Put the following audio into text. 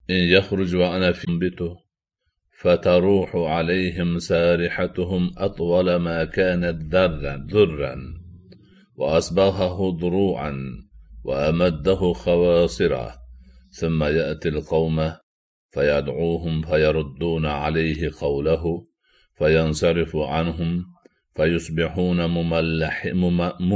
إن يخرج وأنا في بته فتروح عليهم سارحتهم أطول ما كانت ذرا وأصبغه ضروعا وأمده خواصرا، ثم يأتي القوم فيدعوهم فيردون عليه قوله فينصرف عنهم فيصبحون